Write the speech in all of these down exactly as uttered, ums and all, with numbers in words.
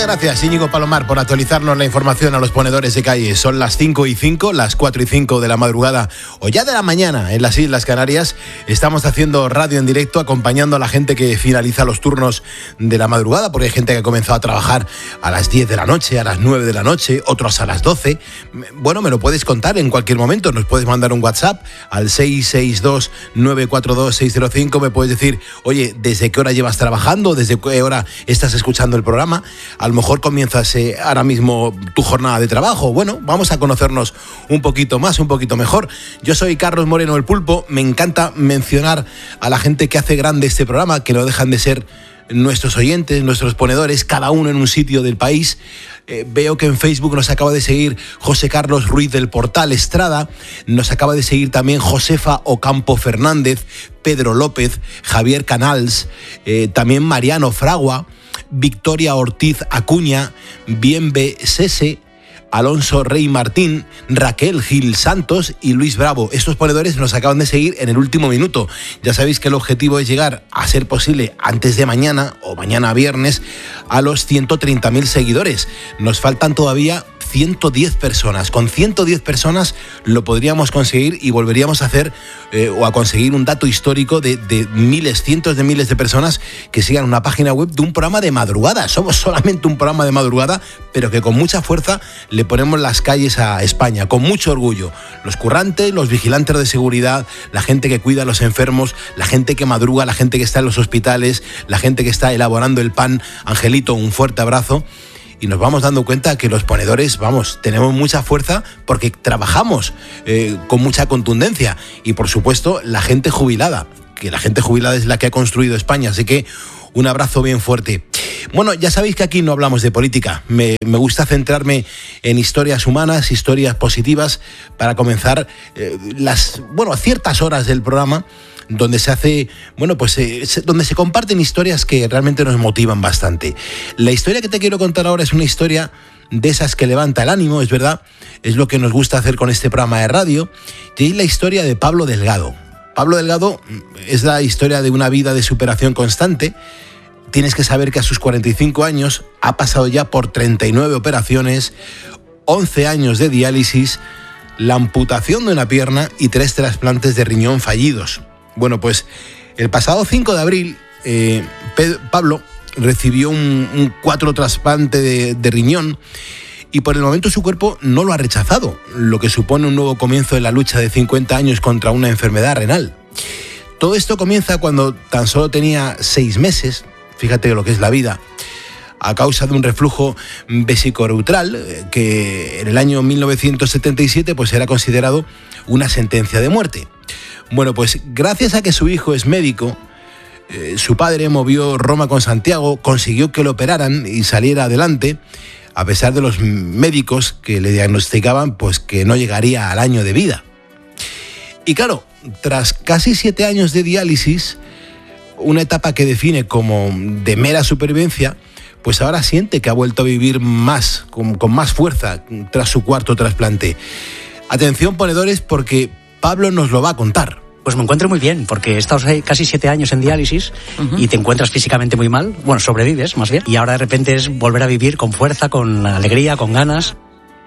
gracias, Íñigo Palomar, por actualizarnos la información a los ponedores de calle. Son las cinco y cinco, las cuatro y cinco de la madrugada o ya de la mañana en las Islas Canarias. Estamos haciendo radio en directo, acompañando a la gente que finaliza los turnos de la madrugada, porque hay gente que ha comenzado a trabajar a las diez de la noche, a las nueve de la noche, otros a las doce. Bueno, me lo puedes contar en cualquier momento. Nos puedes mandar un WhatsApp al seis seis dos, nueve cuatro dos, seis cero cinco. Me puedes decir, oye, ¿desde qué hora llevas trabajando? ¿Desde qué hora estás escuchando el programa? A lo mejor comienzas eh, ahora mismo tu jornada de trabajo. Bueno, vamos a conocernos un poquito más, un poquito mejor. Yo soy Carlos Moreno, el Pulpo. Me encanta mencionar a la gente que hace grande este programa, que no dejan de ser nuestros oyentes, nuestros ponedores, cada uno en un sitio del país. Eh, veo que en Facebook nos acaba de seguir José Carlos Ruiz del Portal Estrada, nos acaba de seguir también Josefa Ocampo Fernández, Pedro López, Javier Canals, eh, también Mariano Fragua, Victoria Ortiz Acuña, Bienve Sese, Alonso Rey Martín, Raquel Gil Santos y Luis Bravo. Estos ponedores nos acaban de seguir en el último minuto. Ya sabéis que el objetivo es llegar, a ser posible, antes de mañana o mañana viernes, a los ciento treinta mil seguidores. Nos faltan todavía ciento diez personas. Con ciento diez personas lo podríamos conseguir y volveríamos a hacer eh, o a conseguir un dato histórico de, de miles, cientos de miles de personas que sigan una página web de un programa de madrugada. Somos solamente un programa de madrugada, pero que con mucha fuerza le ponemos las calles a España, con mucho orgullo. Los currantes, los vigilantes de seguridad, la gente que cuida a los enfermos, la gente que madruga, la gente que está en los hospitales, la gente que está elaborando el pan. Angelito, un fuerte abrazo. Y nos vamos dando cuenta que los ponedores, vamos, tenemos mucha fuerza porque trabajamos eh, con mucha contundencia. Y por supuesto, la gente jubilada, que la gente jubilada es la que ha construido España. Así que un abrazo bien fuerte. Bueno, ya sabéis que aquí no hablamos de política. Me, me gusta centrarme en historias humanas, historias positivas, para comenzar eh, las, bueno, a ciertas horas del programa, donde se hace, bueno, pues eh, donde se comparten historias que realmente nos motivan bastante. La historia que te quiero contar ahora es una historia de esas que levanta el ánimo, es verdad, es lo que nos gusta hacer con este programa de radio, y es la historia de Pablo Delgado. Pablo Delgado es la historia de una vida de superación constante. Tienes que saber que a sus cuarenta y cinco años ha pasado ya por treinta y nueve operaciones, once años de diálisis, la amputación de una pierna y tres trasplantes de riñón fallidos. Bueno, pues el pasado cinco de abril, eh, Pedro, Pablo recibió un, un cuatro trasplante de, de riñón y por el momento su cuerpo no lo ha rechazado, lo que supone un nuevo comienzo en la lucha de cincuenta años contra una enfermedad renal. Todo esto comienza cuando tan solo tenía seis meses, fíjate lo que es la vida, a causa de un reflujo vesicouretral que en el año mil novecientos setenta y siete pues era considerado una sentencia de muerte. Bueno, pues gracias a que su hijo es médico, eh, su padre movió Roma con Santiago, consiguió que lo operaran y saliera adelante, a pesar de los médicos que le diagnosticaban pues que no llegaría al año de vida. Y claro, tras casi siete años de diálisis, una etapa que define como de mera supervivencia, pues ahora siente que ha vuelto a vivir más, con, con más fuerza, tras su cuarto trasplante. Atención, ponedores, porque Pablo nos lo va a contar. Pues me encuentro muy bien, porque he estado casi siete años en diálisis uh-huh. y te encuentras físicamente muy mal, bueno, sobrevives más bien, y ahora de repente es volver a vivir con fuerza, con alegría, con ganas.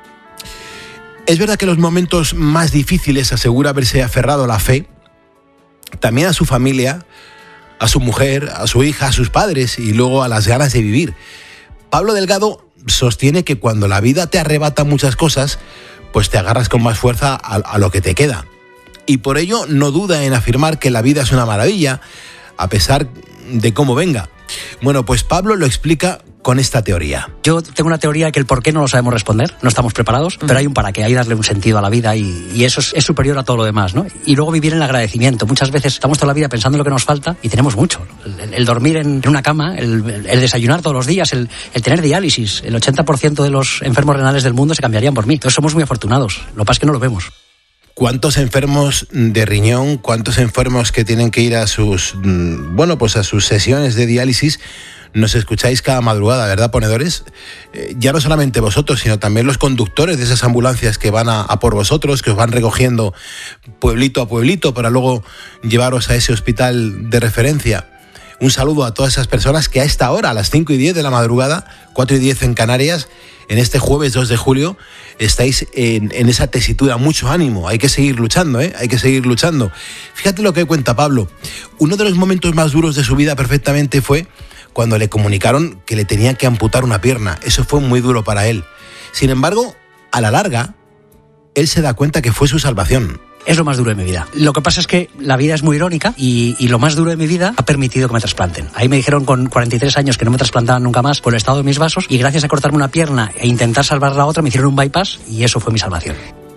Es verdad que en los momentos más difíciles asegura haberse aferrado a la fe, también a su familia, a su mujer, a su hija, a sus padres y luego a las ganas de vivir. Pablo Delgado sostiene que cuando la vida te arrebata muchas cosas, pues te agarras con más fuerza a, a lo que te queda. Y por ello no duda en afirmar que la vida es una maravilla, a pesar de cómo venga. Bueno, pues Pablo lo explica con esta teoría. Yo tengo una teoría de que el por qué no lo sabemos responder, no estamos preparados, uh-huh. pero hay un para qué, hay darle un sentido a la vida y, y eso es, es superior a todo lo demás, ¿no? Y luego vivir en el agradecimiento. Muchas veces estamos toda la vida pensando en lo que nos falta y tenemos mucho. El, el dormir en, en una cama, el, el desayunar todos los días, el, el tener diálisis. El ochenta por ciento de los enfermos renales del mundo se cambiarían por mí. Entonces somos muy afortunados. Lo que pasa es que no lo vemos. ¿Cuántos enfermos de riñón, cuántos enfermos que tienen que ir a sus, bueno, pues a sus sesiones de diálisis nos escucháis cada madrugada, ¿verdad, ponedores? Eh, ya no solamente vosotros, sino también los conductores de esas ambulancias que van a, a por vosotros, que os van recogiendo pueblito a pueblito para luego llevaros a ese hospital de referencia. Un saludo a todas esas personas que a esta hora, a las cinco y diez de la madrugada, cuatro y diez en Canarias. En este jueves dos de julio estáis en, en esa tesitura. Mucho ánimo, hay que seguir luchando, ¿eh? Hay que seguir luchando. Fíjate lo que cuenta Pablo. Uno de los momentos más duros de su vida perfectamente fue cuando le comunicaron que le tenían que amputar una pierna. Eso fue muy duro para él. Sin embargo, a la larga, él se da cuenta que fue su salvación. Es lo más duro de mi vida. Lo que pasa es que la vida es muy irónica y, y lo más duro de mi vida ha permitido que me trasplanten. Ahí me dijeron con cuarenta y tres años que no me trasplantaban nunca más por el estado de mis vasos, y gracias a cortarme una pierna e intentar salvar la otra me hicieron un bypass y eso fue mi salvación.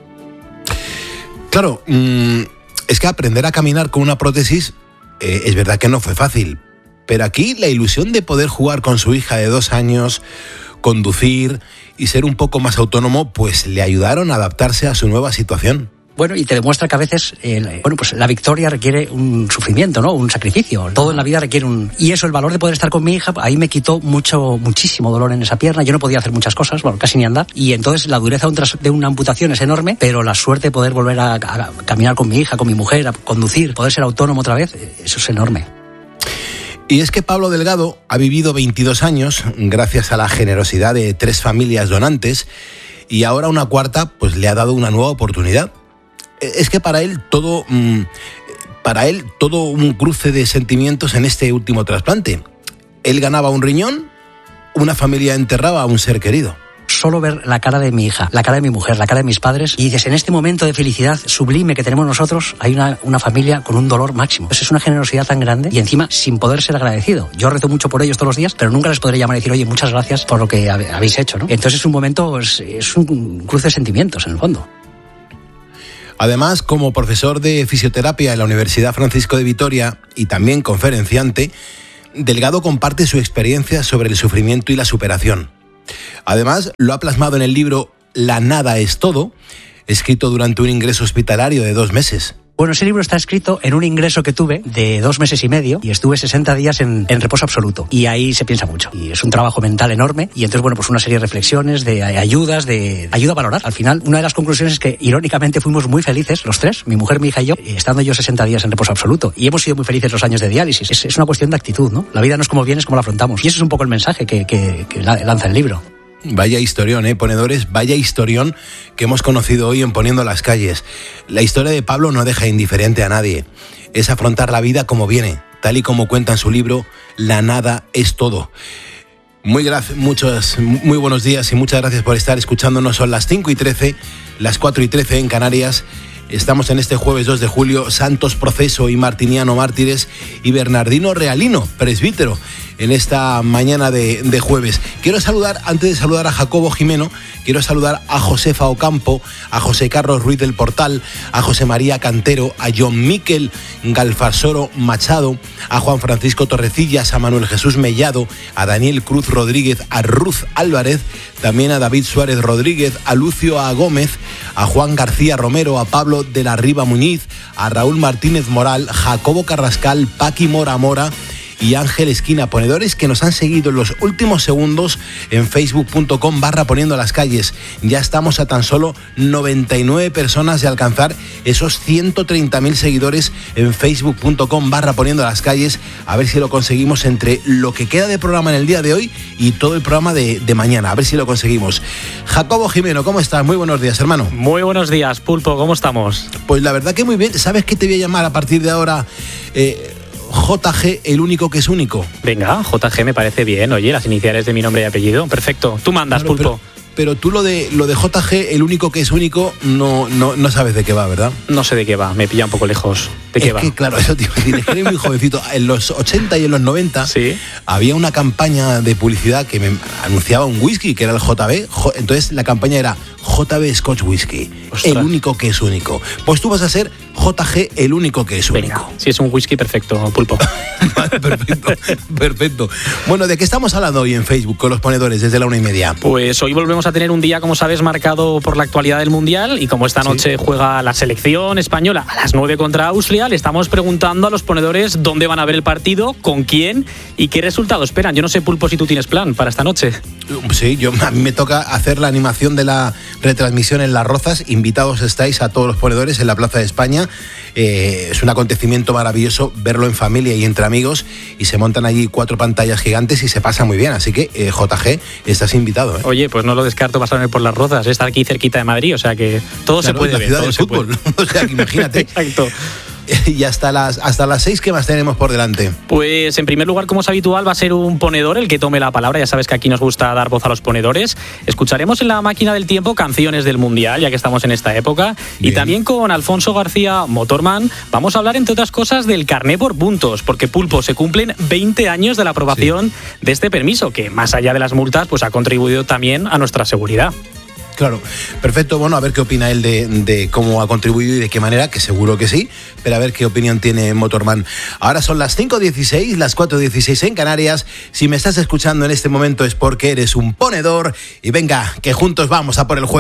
Claro, mmm, es que aprender a caminar con una prótesis eh, es verdad que no fue fácil, pero aquí la ilusión de poder jugar con su hija de dos años, conducir y ser un poco más autónomo, pues le ayudaron a adaptarse a su nueva situación. Bueno, y te demuestra que a veces, eh, bueno, pues la victoria requiere un sufrimiento, ¿no? Un sacrificio. Todo en la vida requiere un... Y eso, el valor de poder estar con mi hija, ahí me quitó mucho, muchísimo dolor en esa pierna. Yo no podía hacer muchas cosas, bueno, casi ni andar. Y entonces la dureza de una amputación es enorme, pero la suerte de poder volver a, a caminar con mi hija, con mi mujer, a conducir, poder ser autónomo otra vez, eso es enorme. Y es que Pablo Delgado ha vivido veintidós años gracias a la generosidad de tres familias donantes, y ahora una cuarta pues le ha dado una nueva oportunidad. Es que para él todo, para él todo un cruce de sentimientos en este último trasplante. Él ganaba un riñón, una familia enterraba a un ser querido. Solo ver la cara de mi hija, la cara de mi mujer, la cara de mis padres, y dices, en este momento de felicidad sublime que tenemos nosotros, hay una, una familia con un dolor máximo. Pues es una generosidad tan grande y encima sin poder ser agradecido. Yo rezo mucho por ellos todos los días, pero nunca les podré llamar y decir, oye, muchas gracias por lo que habéis hecho, ¿no? Entonces es un momento, es, es un cruce de sentimientos en el fondo. Además, como profesor de fisioterapia en la Universidad Francisco de Vitoria y también conferenciante, Delgado comparte su experiencia sobre el sufrimiento y la superación. Además, lo ha plasmado en el libro La nada es todo, escrito durante un ingreso hospitalario de dos meses. Bueno, ese libro está escrito en un ingreso que tuve de dos meses y medio y estuve sesenta días en, en reposo absoluto. Y ahí se piensa mucho. Y es un trabajo mental enorme. Y entonces, bueno, pues una serie de reflexiones, de ayudas, de ayuda a valorar. Al final, una de las conclusiones es que, irónicamente, fuimos muy felices, los tres, mi mujer, mi hija y yo, estando yo sesenta días en reposo absoluto. Y hemos sido muy felices los años de diálisis. Es, es una cuestión de actitud, ¿no? La vida no es como viene, es como la afrontamos. Y eso es un poco el mensaje que, que, que lanza el libro. Vaya historión, ¿eh, ponedores? Vaya historión que hemos conocido hoy en Poniendo las Calles. La historia de Pablo no deja indiferente a nadie. Es afrontar la vida como viene, tal y como cuenta en su libro La nada es todo. Muy, gra- muchos, muy buenos días y muchas gracias por estar escuchándonos. Son las cinco y trece, las cuatro y trece en Canarias. Estamos en este jueves dos de julio, Santos Proceso y Martiniano Mártires y Bernardino Realino, presbítero, en esta mañana de, de jueves. Quiero saludar, antes de saludar a Jacobo Jimeno, quiero saludar a Josefa Ocampo, a José Carlos Ruiz del Portal, a José María Cantero, a John Miquel Galfasoro Machado, a Juan Francisco Torrecillas, a Manuel Jesús Mellado, a Daniel Cruz Rodríguez, a Ruth Álvarez, también a David Suárez Rodríguez, a Lucio A. Gómez, a Juan García Romero, a Pablo de la Riva Muñiz, a Raúl Martínez Moral, Jacobo Carrascal, Paqui Mora Mora y Ángel Esquina, ponedores que nos han seguido en los últimos segundos en facebook punto com barra Poniendo las Calles. Ya estamos a tan solo noventa y nueve personas de alcanzar esos ciento treinta mil seguidores en facebook punto com barra Poniendo las Calles. A ver si lo conseguimos entre lo que queda de programa en el día de hoy y todo el programa de, de mañana. A ver si lo conseguimos. Jacobo Jimeno, ¿cómo estás? Muy buenos días, hermano. Muy buenos días, Pulpo, ¿cómo estamos? Pues la verdad que muy bien. ¿Sabes qué te voy a llamar a partir de ahora? Eh... J G, el único que es único. Venga, J G me parece bien. Oye, las iniciales de mi nombre y apellido. Perfecto. Tú mandas, claro, Pulpo. Pero, pero tú lo de lo de J G, el único que es único, no, no, no sabes de qué va, ¿verdad? No sé de qué va. Me pilla un poco lejos. ¿De qué es va? Que, claro, eso te iba a decir. Es que eres muy jovencito. En los ochenta y en los noventa ¿sí? Había una campaña de publicidad que me anunciaba un whisky, que era el J B. Entonces la campaña era J B Scotch Whisky. Ostras. El único que es único. Pues tú vas a ser J G, el único que es Venga, único. Si es un whisky, perfecto, Pulpo. Vale, perfecto, perfecto. Bueno, ¿de qué estamos hablando hoy en Facebook con los ponedores desde la una y media? Pues hoy volvemos a tener un día, como sabes, marcado por la actualidad del Mundial, y como esta noche ¿sí? juega la selección española a las nueve contra Austria, le estamos preguntando a los ponedores dónde van a ver el partido, con quién y qué resultado esperan. Yo no sé, Pulpo, si tú tienes plan para esta noche. Sí, yo, a mí me toca hacer la animación de la retransmisión en Las Rozas. Invitados estáis a todos los ponedores en la Plaza de España. España. Eh, es un acontecimiento maravilloso verlo en familia y entre amigos, y se montan allí cuatro pantallas gigantes y se pasa muy bien. Así que, eh, J G, estás invitado. ¿eh? Oye, pues no lo descarto pasarme por Las Rozas, está aquí cerquita de Madrid, o sea que todo claro, se puede la ver. ciudad todo del se fútbol. puede. O sea, que imagínate. Exacto. Y hasta las hasta las seis, ¿qué más tenemos por delante? Pues en primer lugar, como es habitual, va a ser un ponedor el que tome la palabra. Ya sabes que aquí nos gusta dar voz a los ponedores. Escucharemos en la máquina del tiempo canciones del Mundial, ya que estamos en esta época. Bien. Y también con Alfonso García, Motorman, vamos a hablar, entre otras cosas, del carné por puntos, porque, Pulpo, se cumplen veinte años de la aprobación sí. de este permiso, que más allá de las multas, pues ha contribuido también a nuestra seguridad. Claro, perfecto. Bueno, a ver qué opina él de, de cómo ha contribuido y de qué manera, que seguro que sí, pero a ver qué opinión tiene Motorman. Ahora son las cinco dieciséis, las cuatro dieciséis en Canarias. Si me estás escuchando en este momento es porque eres un ponedor y venga, que juntos vamos a por el juego.